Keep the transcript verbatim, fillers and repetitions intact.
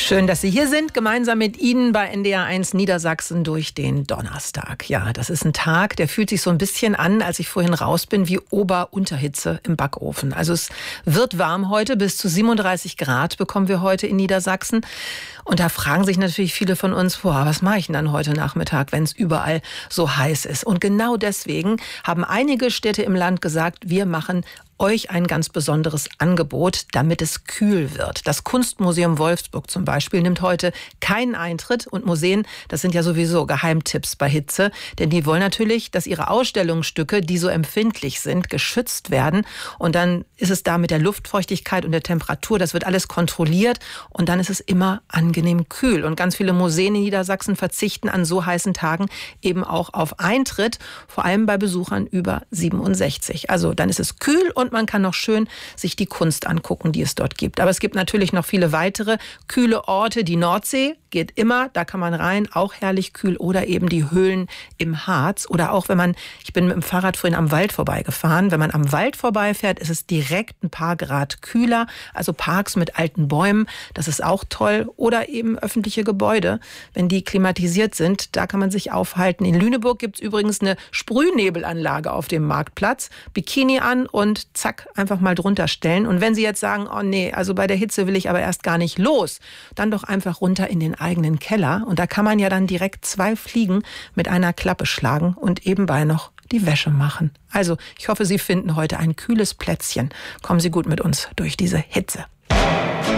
Schön, dass Sie hier sind, gemeinsam mit Ihnen bei N D R eins Niedersachsen durch den Donnerstag. Ja, das ist ein Tag, der fühlt sich so ein bisschen an, als ich vorhin raus bin, wie Ober-Unterhitze im Backofen. Also es wird warm heute, bis zu siebenunddreißig Grad bekommen wir heute in Niedersachsen. Und da fragen sich natürlich viele von uns, boah, was mache ich denn dann heute Nachmittag, wenn es überall so heiß ist? Und genau deswegen haben einige Städte im Land gesagt, wir machen euch ein ganz besonderes Angebot, damit es kühl wird. Das Kunstmuseum Wolfsburg zum Beispiel nimmt heute keinen Eintritt. Und Museen, das sind ja sowieso Geheimtipps bei Hitze. Denn die wollen natürlich, dass ihre Ausstellungsstücke, die so empfindlich sind, geschützt werden. Und dann ist es da mit der Luftfeuchtigkeit und der Temperatur, das wird alles kontrolliert. Und dann ist es immer angenehm kühl. Und ganz viele Museen in Niedersachsen verzichten an so heißen Tagen eben auch auf Eintritt. Vor allem bei Besuchern über siebenundsechzig. Also dann ist es kühl und man kann noch schön sich die Kunst angucken, die es dort gibt. Aber es gibt natürlich noch viele weitere kühle Orte. Die Nordsee geht immer, da kann man rein, auch herrlich kühl. Oder eben die Höhlen im Harz. Oder auch wenn man, ich bin mit dem Fahrrad vorhin am Wald vorbeigefahren, wenn man am Wald vorbeifährt, ist es direkt ein paar Grad kühler. Also Parks mit alten Bäumen, das ist auch toll. Oder eben öffentliche Gebäude, wenn die klimatisiert sind, da kann man sich aufhalten. In Lüneburg gibt es übrigens eine Sprühnebelanlage auf dem Marktplatz. Bikini an und zack, einfach mal drunter stellen. Und wenn Sie jetzt sagen, oh nee, also bei der Hitze will ich aber erst gar nicht los, dann doch einfach runter in den eigenen Keller. Und da kann man ja dann direkt zwei Fliegen mit einer Klappe schlagen und ebenbei noch die Wäsche machen. Also ich hoffe, Sie finden heute ein kühles Plätzchen. Kommen Sie gut mit uns durch diese Hitze.